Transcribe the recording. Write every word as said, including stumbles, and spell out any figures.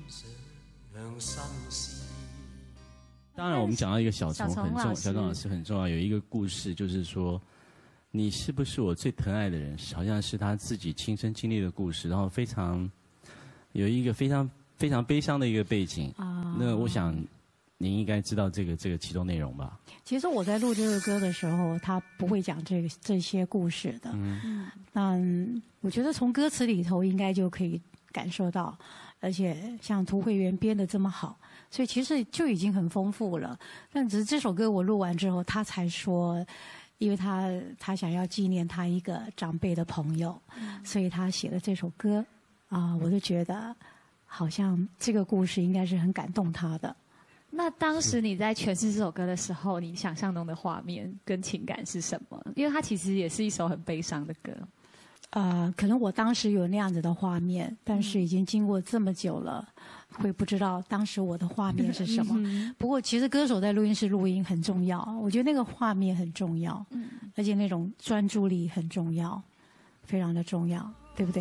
当然，我们讲到一个小虫很重，小虫老师很重要。有一个故事，就是说，你是不是我最疼爱的人？好像是他自己亲身经历的故事，然后非常有一个非常非常悲伤的一个背景。啊，那我想您应该知道这个这个其中内容吧？ 其实我在录这个歌的时候，他不会讲这个这些故事的。嗯，那我觉得从歌词里头应该就可以感受到，而且像涂慧源编的这么好，所以其实就已经很丰富了。但只是这首歌我录完之后，他才说，因为他他想要纪念他一个长辈的朋友，所以他写了这首歌。啊，我就觉得好像这个故事应该是很感动他的。 那当时你在诠释这首歌的时候，你想象中的画面跟情感是什么？因为它其实也是一首很悲伤的歌。 呃，可能我当时有那样子的画面，但是已经经过这么久了，会不知道当时我的画面是什么。不过其实歌手在录音室录音很重要，我觉得那个画面很重要，而且那种专注力很重要，非常的重要，对不对？